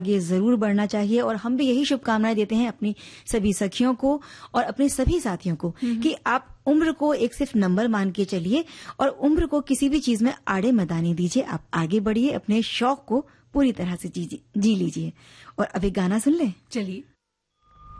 आगे जरूर बढ़ना चाहिए। और हम भी यही शुभकामनाएं देते हैं अपनी सभी सखियों को और अपने सभी साथियों को कि आप उम्र को एक सिर्फ नंबर मान के चलिए और उम्र को किसी भी चीज में आड़े मत आने दीजिए। आप आगे बढ़िए, अपने शौक को पूरी तरह से जी लीजिए। और अब एक गाना सुन ले। चलिए।